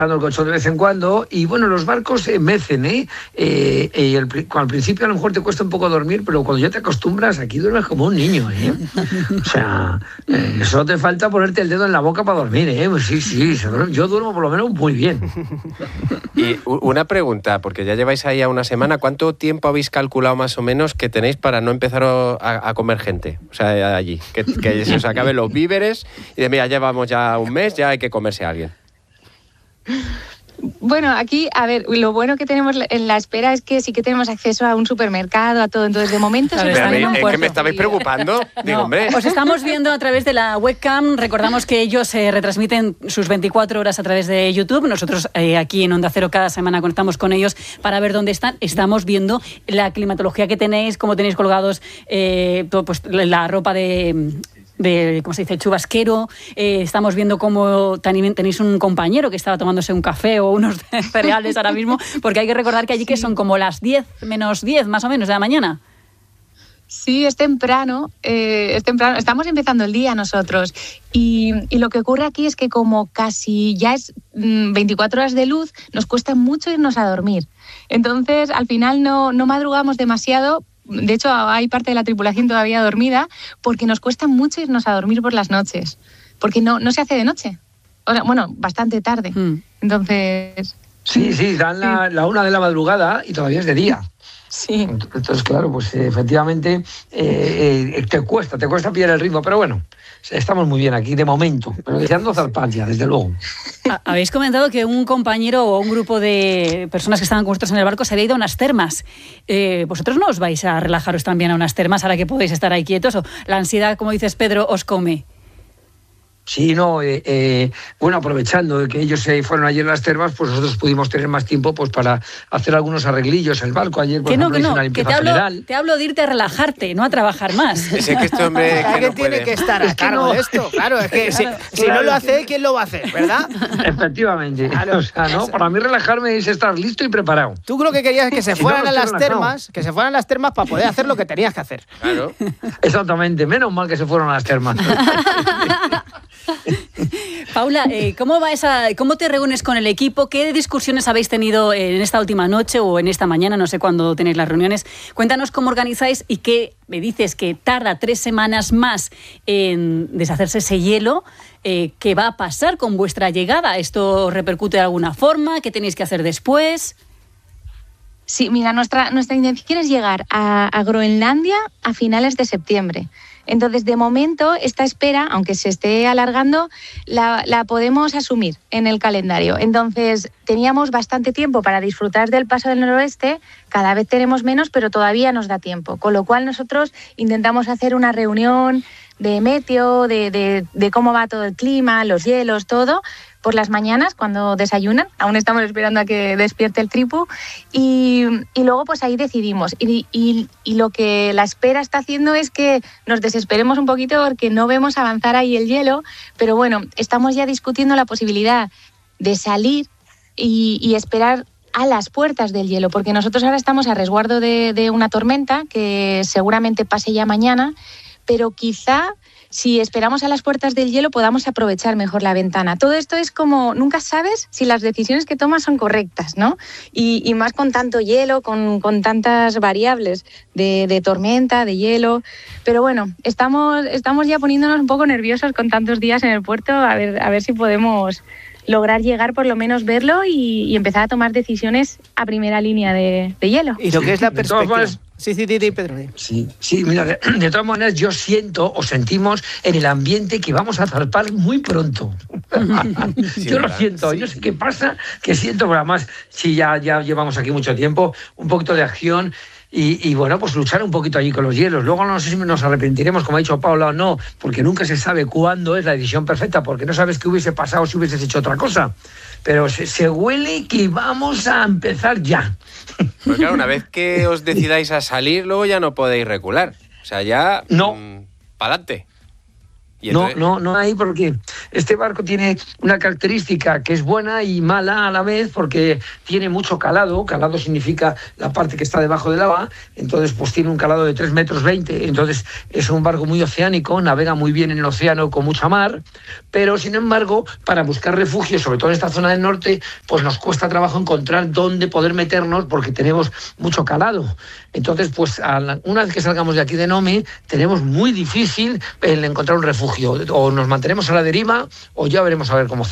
el colchón de vez en cuando, y bueno, los barcos mecen, al principio a lo mejor te cuesta un poco dormir, pero cuando ya te acostumbras, aquí duermes como un niño, O sea, solo te falta ponerte el dedo en la boca para dormir, Pues sí, yo duermo por lo menos muy bien. Y una pregunta, porque ya lleváis ahí a una semana, ¿cuánto tiempo habéis calculado más o menos que tenéis para no empezar a comer gente? O sea, allí, que se os acaben los víveres y de mira, llevamos ya un mes, ya hay que comerse a alguien. Bueno, aquí, a ver, lo bueno que tenemos en la espera es que sí que tenemos acceso a un supermercado, a todo. Entonces, de momento... Claro, es que me estabais preocupando. Digo, hombre. Os estamos viendo a través de la webcam. Recordamos que ellos retransmiten sus 24 horas a través de YouTube. Nosotros aquí en Onda Cero cada semana conectamos con ellos para ver dónde están. Estamos viendo la climatología que tenéis, cómo tenéis colgados pues, la ropa de ¿cómo se dice?, el chubasquero. Estamos viendo cómo tenéis un compañero que estaba tomándose un café o unos cereales ahora mismo, porque hay que recordar que allí que son como las 10 menos 10 más o menos de la mañana. Sí, es temprano, estamos empezando el día nosotros y lo que ocurre aquí es que como casi ya es 24 horas de luz, nos cuesta mucho irnos a dormir. Entonces, al final no madrugamos demasiado. De hecho, hay parte de la tripulación todavía dormida porque nos cuesta mucho irnos a dormir por las noches, porque no se hace de noche. O sea, bueno, bastante tarde. Entonces... Sí, dan la 1 de la madrugada y todavía es de día. Sí. Entonces, claro, pues efectivamente te cuesta pillar el ritmo, pero bueno, estamos muy bien aquí de momento, pero deseando zarpar ya, desde luego. Habéis comentado que un compañero o un grupo de personas que estaban con vosotros en el barco se había ido a unas termas. ¿Vosotros no os vais a relajaros también a unas termas ahora que podéis estar ahí quietos? ¿O la ansiedad, como dices, Pedro, os come? Sí, bueno, aprovechando que ellos se fueron ayer a las termas, pues nosotros pudimos tener más tiempo pues para hacer algunos arreglillos en el barco. Ayer, por ejemplo, hice una limpieza general. Te hablo de irte a relajarte, no a trabajar más. Es que este hombre alguien tiene que estar a cargo de esto. Claro, es que si no lo hace, ¿quién lo va a hacer? ¿Verdad? Efectivamente. Claro. O sea, ¿no? Para mí relajarme es estar listo y preparado. Tú lo que querías es que se fueran a las termas, para poder hacer lo que tenías que hacer. Claro. Exactamente. Menos mal que se fueron a las termas. Paula, ¿cómo te reúnes con el equipo? ¿Qué discusiones habéis tenido en esta última noche o en esta mañana? No sé cuándo tenéis las reuniones. Cuéntanos cómo organizáis y qué me dices que tarda 3 semanas más en deshacerse ese hielo. ¿Qué va a pasar con vuestra llegada? ¿Esto repercute de alguna forma? ¿Qué tenéis que hacer después? Sí, mira, nuestra intención es llegar a Groenlandia a finales de septiembre. Entonces, de momento, esta espera, aunque se esté alargando, la podemos asumir en el calendario. Entonces, teníamos bastante tiempo para disfrutar del paso del noroeste, cada vez tenemos menos, pero todavía nos da tiempo. Con lo cual, nosotros intentamos hacer una reunión de meteo, de cómo va todo el clima, los hielos, todo, por las mañanas cuando desayunan. Aún estamos esperando a que despierte el tripu y luego pues ahí decidimos. Y lo que la espera está haciendo es que nos desesperemos un poquito porque no vemos avanzar ahí el hielo, pero bueno, estamos ya discutiendo la posibilidad de salir y esperar a las puertas del hielo, porque nosotros ahora estamos a resguardo de una tormenta que seguramente pase ya mañana, pero quizá si esperamos a las puertas del hielo podamos aprovechar mejor la ventana. Todo esto es como, nunca sabes si las decisiones que tomas son correctas, ¿no? Y más con tanto hielo, con tantas variables de tormenta, de hielo. Pero bueno, estamos ya poniéndonos un poco nerviosos con tantos días en el puerto, a ver si podemos lograr llegar, por lo menos verlo y empezar a tomar decisiones a primera línea de hielo. Y lo que es la perspectiva. Sí, Pedro. Sí, mira, de todas maneras yo sentimos en el ambiente que vamos a zarpar muy pronto. Sí, yo lo siento, no sé qué pasa, que siento, pero además, sí, ya llevamos aquí mucho tiempo, un poquito de acción. Y bueno, pues luchar un poquito allí con los hielos. Luego no sé si nos arrepentiremos, como ha dicho Paula, o no, porque nunca se sabe cuándo es la decisión perfecta, porque no sabes qué hubiese pasado si hubieses hecho otra cosa. Pero se huele que vamos a empezar ya. Pues claro, una vez que os decidáis a salir, luego ya no podéis recular. O sea, ya... No. Pa'lante. No hay, porque este barco tiene una característica que es buena y mala a la vez, porque tiene mucho calado. Calado significa la parte que está debajo del agua. Entonces pues tiene un calado de 3,20 metros. Entonces es un barco muy oceánico, navega muy bien en el océano con mucha mar, pero sin embargo para buscar refugio, sobre todo en esta zona del norte, pues nos cuesta trabajo encontrar dónde poder meternos, porque tenemos mucho calado. Entonces pues una vez que salgamos de aquí de Nome, tenemos muy difícil el encontrar un refugio. O nos mantenemos a la deriva o ya veremos a ver cómo